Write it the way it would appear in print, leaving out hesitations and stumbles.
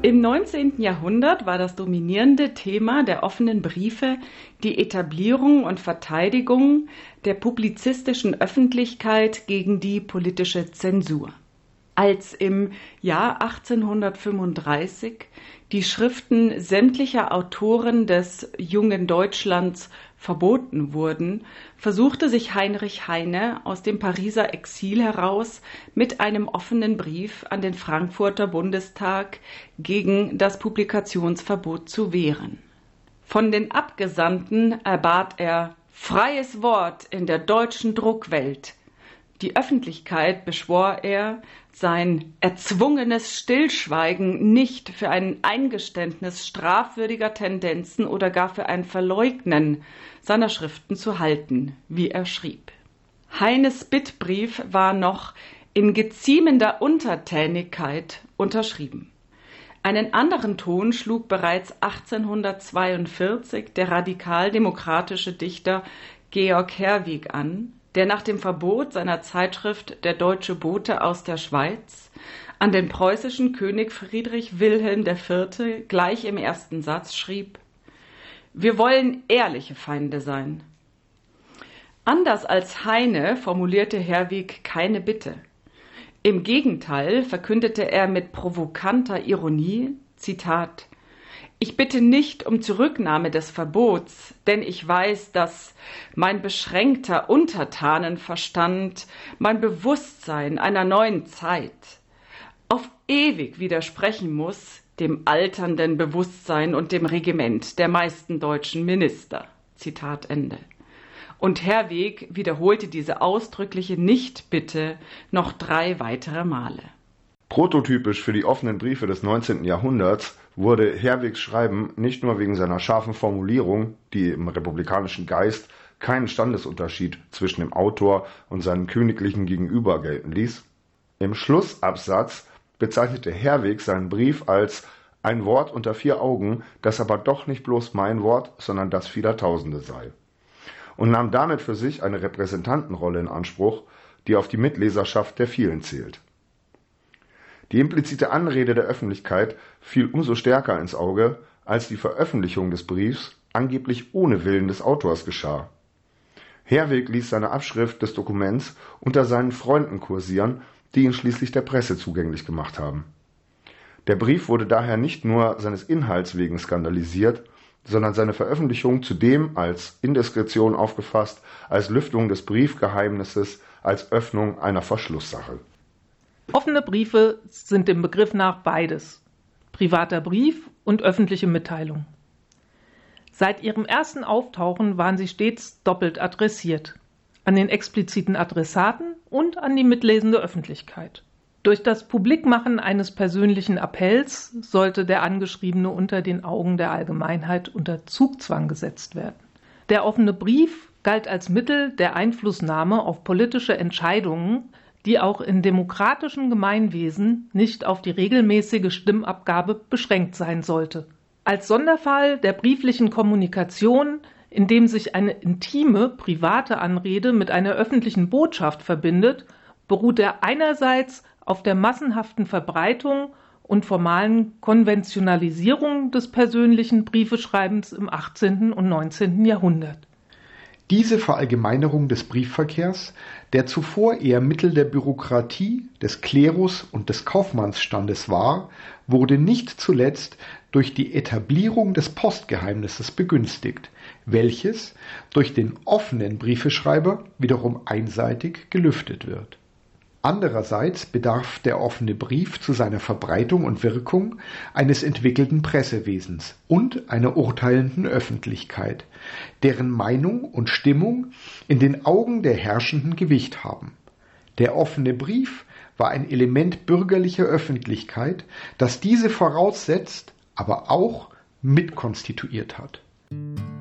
Im 19. Jahrhundert war das dominierende Thema der offenen Briefe die Etablierung und Verteidigung der publizistischen Öffentlichkeit gegen die politische Zensur. Als im Jahr 1835 die Schriften sämtlicher Autoren des jungen Deutschlands verboten wurden, versuchte sich Heinrich Heine aus dem Pariser Exil heraus mit einem offenen Brief an den Frankfurter Bundestag gegen das Publikationsverbot zu wehren. Von den Abgesandten erbat er freies Wort in der deutschen Druckwelt. Die Öffentlichkeit beschwor er, sein erzwungenes Stillschweigen nicht für ein Eingeständnis strafwürdiger Tendenzen oder gar für ein Verleugnen seiner Schriften zu halten, wie er schrieb. Heines Bittbrief war noch in geziemender Untertänigkeit unterschrieben. Einen anderen Ton schlug bereits 1842 der radikaldemokratische Dichter Georg Herwegh an, der nach dem Verbot seiner Zeitschrift Der Deutsche Bote aus der Schweiz an den preußischen König Friedrich Wilhelm IV. Gleich im ersten Satz schrieb: Wir wollen ehrliche Feinde sein. Anders als Heine formulierte Herwegh keine Bitte. Im Gegenteil verkündete er mit provokanter Ironie, Zitat: Ich bitte nicht um Zurücknahme des Verbots, denn ich weiß, dass mein beschränkter Untertanenverstand, mein Bewusstsein einer neuen Zeit auf ewig widersprechen muss dem alternden Bewusstsein und dem Regiment der meisten deutschen Minister. Zitat Ende. Und Herwegh wiederholte diese ausdrückliche Nichtbitte noch 3 weitere Male. Prototypisch für die offenen Briefe des 19. Jahrhunderts wurde Herweghs Schreiben nicht nur wegen seiner scharfen Formulierung, die im republikanischen Geist keinen Standesunterschied zwischen dem Autor und seinem königlichen Gegenüber gelten ließ. Im Schlussabsatz bezeichnete Herwegh seinen Brief als ein Wort unter 4 Augen, das aber doch nicht bloß mein Wort, sondern das vieler Tausende sei, und nahm damit für sich eine Repräsentantenrolle in Anspruch, die auf die Mitleserschaft der vielen zählt. Die implizite Anrede der Öffentlichkeit fiel umso stärker ins Auge, als die Veröffentlichung des Briefs angeblich ohne Willen des Autors geschah. Herwegh ließ seine Abschrift des Dokuments unter seinen Freunden kursieren, die ihn schließlich der Presse zugänglich gemacht haben. Der Brief wurde daher nicht nur seines Inhalts wegen skandalisiert, sondern seine Veröffentlichung zudem als Indiskretion aufgefasst, als Lüftung des Briefgeheimnisses, als Öffnung einer Verschlusssache. Offene Briefe sind dem Begriff nach beides: privater Brief und öffentliche Mitteilung. Seit ihrem ersten Auftauchen waren sie stets doppelt adressiert: an den expliziten Adressaten und an die mitlesende Öffentlichkeit. Durch das Publikmachen eines persönlichen Appells sollte der Angeschriebene unter den Augen der Allgemeinheit unter Zugzwang gesetzt werden. Der offene Brief galt als Mittel der Einflussnahme auf politische Entscheidungen, die auch in demokratischen Gemeinwesen nicht auf die regelmäßige Stimmabgabe beschränkt sein sollte. Als Sonderfall der brieflichen Kommunikation, in dem sich eine intime, private Anrede mit einer öffentlichen Botschaft verbindet, beruht er einerseits auf der massenhaften Verbreitung und formalen Konventionalisierung des persönlichen Briefeschreibens im 18. und 19. Jahrhundert. Diese Verallgemeinerung des Briefverkehrs, der zuvor eher Mittel der Bürokratie, des Klerus und des Kaufmannsstandes war, wurde nicht zuletzt durch die Etablierung des Postgeheimnisses begünstigt, welches durch den offenen Briefeschreiber wiederum einseitig gelüftet wird. Andererseits bedarf der offene Brief zu seiner Verbreitung und Wirkung eines entwickelten Pressewesens und einer urteilenden Öffentlichkeit, deren Meinung und Stimmung in den Augen der Herrschenden Gewicht haben. Der offene Brief war ein Element bürgerlicher Öffentlichkeit, das diese voraussetzt, aber auch mitkonstituiert hat.